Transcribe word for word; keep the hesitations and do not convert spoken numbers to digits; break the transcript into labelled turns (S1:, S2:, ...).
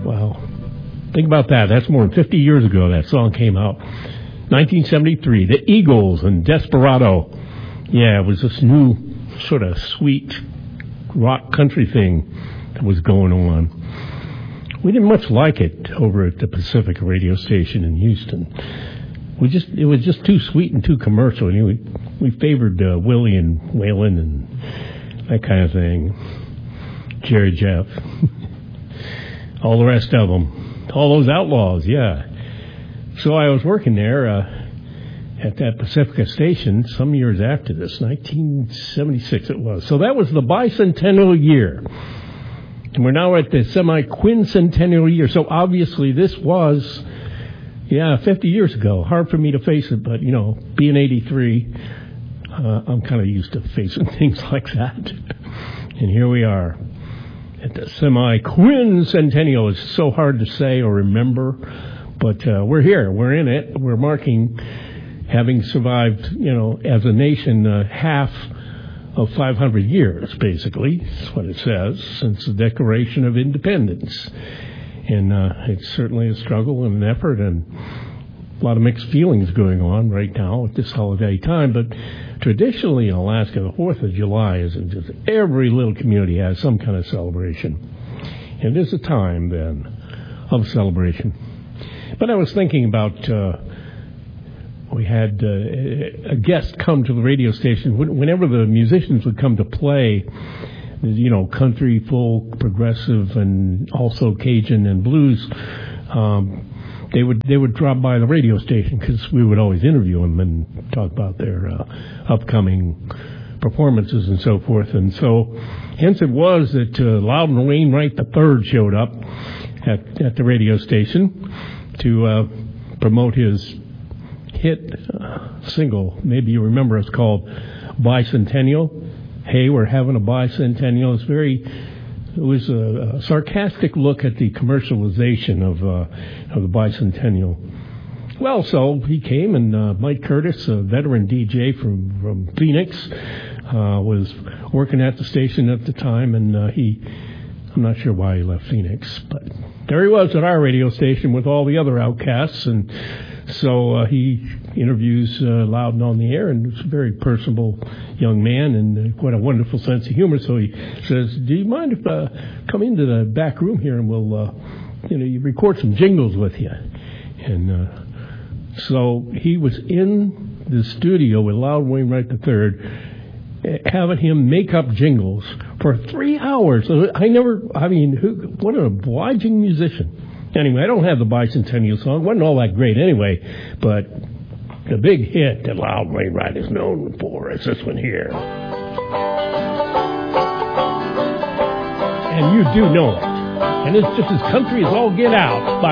S1: Wow. Think about that. That's more than fifty years ago that song came out. nineteen seventy-three, the Eagles and Desperado. Yeah, it was this new sort of sweet rock country thing that was going on. We didn't much like it over at the Pacific radio station in Houston. We just it was just too sweet and too commercial. You know, we, we favored uh, Willie and Waylon and that kind of thing. Jerry Jeff. All the rest of them. All those outlaws, yeah. So I was working there uh, at that Pacifica station some years after this, nineteen seventy-six it was. So that was the bicentennial year. And we're now at the semi-quincentennial year. So obviously this was, yeah, fifty years ago. Hard for me to face it, but, you know, being eighty-three, uh, I'm kind of used to facing things like that. And here we are. At the semi-quincentennial. It's so hard to say or remember, but uh, we're here. We're in it. We're marking having survived, you know, as a nation, uh, half of five hundred years, basically. That's what it says, since the Declaration of Independence. And uh, it's certainly a struggle and an effort and a lot of mixed feelings going on right now at this holiday time, but traditionally in Alaska, the fourth of July is just every little community has some kind of celebration. And it is a time, then, of celebration. But I was thinking about, uh, we had uh, a guest come to the radio station. Whenever the musicians would come to play, you know, country, folk, progressive, and also Cajun and blues, um, They would they would drop by the radio station because we would always interview them and talk about their uh, upcoming performances and so forth. And so, hence it was that uh, Loudon Wainwright the third showed up at, at the radio station to uh, promote his hit uh, single. Maybe you remember it's called Bicentennial. Hey, we're having a bicentennial. It's very... It was a, a sarcastic look at the commercialization of uh, of the bicentennial. Well, so he came, and uh, Mike Curtis, a veteran D J from, from Phoenix, uh, was working at the station at the time, and uh, he, I'm not sure why he left Phoenix, but there he was at our radio station with all the other outcasts, and so uh, he interviews uh, Loudon on the air, and it's a very personable young man, and uh, quite a wonderful sense of humor. So he says, "Do you mind if I uh, come into the back room here, and we'll, uh, you know, you record some jingles with you?" And uh, so he was in the studio with Loudon Wainwright the third, having him make up jingles for three hours. I never, I mean, who, what an obliging musician. Anyway, I don't have the bicentennial song. It wasn't all that great anyway, but the big hit that Loudon Wainwright is known for is this one here. And you do know it. And it's just as country as all get out.